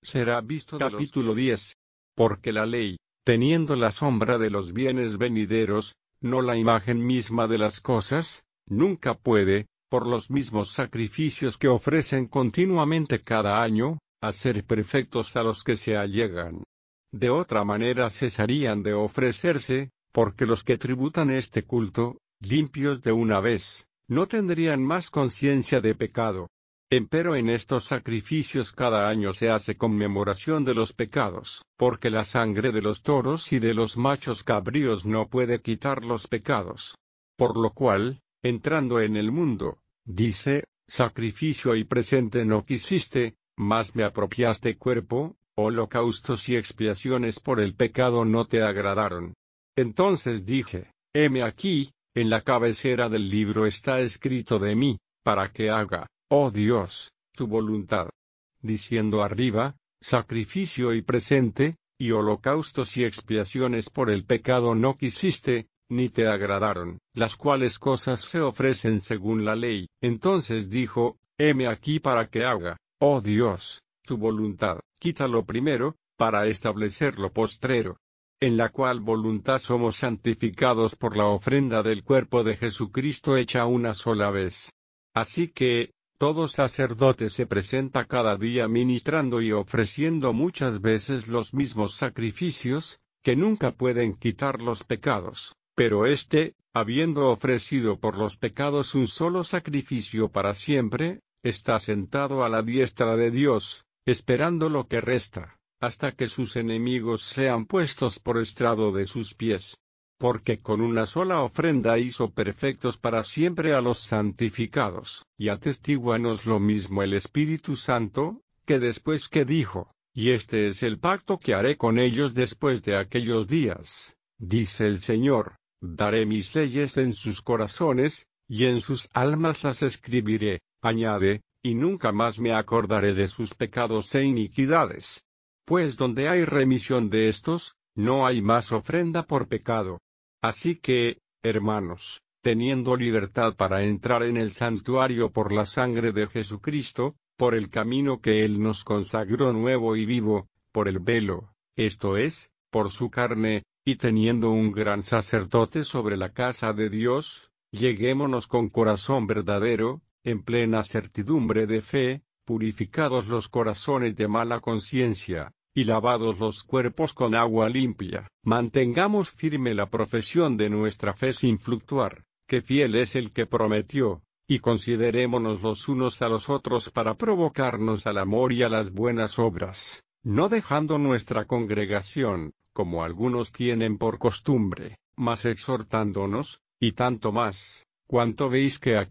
será visto. Capítulo 10. Porque la ley, teniendo la sombra de los bienes venideros, no la imagen misma de las cosas, nunca puede, por los mismos sacrificios que ofrecen continuamente cada año, hacer perfectos a los que se allegan. De otra manera cesarían de ofrecerse, porque los que tributan este culto, limpios de una vez, no tendrían más conciencia de pecado. Empero en estos sacrificios cada año se hace conmemoración de los pecados, porque la sangre de los toros y de los machos cabríos no puede quitar los pecados. Por lo cual, entrando en el mundo, dice, sacrificio y presente no quisiste, mas me apropiaste cuerpo, holocaustos y expiaciones por el pecado no te agradaron. Entonces dije, heme aquí, en la cabecera del libro está escrito de mí, para que haga, oh Dios, tu voluntad. Diciendo arriba, sacrificio y presente, y holocaustos y expiaciones por el pecado no quisiste, ni te agradaron, las cuales cosas se ofrecen según la ley. Entonces dijo, heme aquí para que haga, oh Dios, tu voluntad. Quita lo primero, para establecer lo postrero. En la cual voluntad somos santificados por la ofrenda del cuerpo de Jesucristo hecha una sola vez. Así que, todo sacerdote se presenta cada día ministrando y ofreciendo muchas veces los mismos sacrificios, que nunca pueden quitar los pecados, pero éste, habiendo ofrecido por los pecados un solo sacrificio para siempre, está sentado a la diestra de Dios, esperando lo que resta, hasta que sus enemigos sean puestos por estrado de sus pies. Porque con una sola ofrenda hizo perfectos para siempre a los santificados, y atestíguanos lo mismo el Espíritu Santo, que después que dijo, y este es el pacto que haré con ellos después de aquellos días, dice el Señor, daré mis leyes en sus corazones, y en sus almas las escribiré, añade, y nunca más me acordaré de sus pecados e iniquidades. Pues donde hay remisión de estos, no hay más ofrenda por pecado. Así que, hermanos, teniendo libertad para entrar en el santuario por la sangre de Jesucristo, por el camino que Él nos consagró nuevo y vivo, por el velo, esto es, por su carne, y teniendo un gran sacerdote sobre la casa de Dios, lleguémonos con corazón verdadero, en plena certidumbre de fe, purificados los corazones de mala conciencia, y lavados los cuerpos con agua limpia. Mantengamos firme la profesión de nuestra fe sin fluctuar, que fiel es el que prometió, y considerémonos los unos a los otros para provocarnos al amor y a las buenas obras, no dejando nuestra congregación, como algunos tienen por costumbre, mas exhortándonos, y tanto más, cuanto veis que